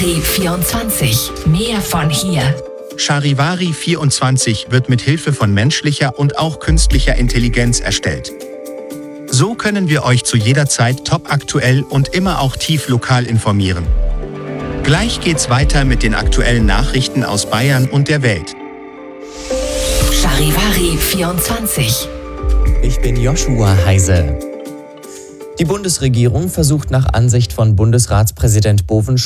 Charivari 24. Mehr von hier. Charivari 24 wird mit Hilfe von menschlicher und auch künstlicher Intelligenz erstellt. So können wir euch zu jeder Zeit topaktuell und immer auch tief lokal informieren. Gleich geht's weiter mit den aktuellen Nachrichten aus Bayern und der Welt. Charivari 24. Ich bin Joshua Heise. Die Bundesregierung versucht nach Ansicht von Bundesratspräsident Bovenschuh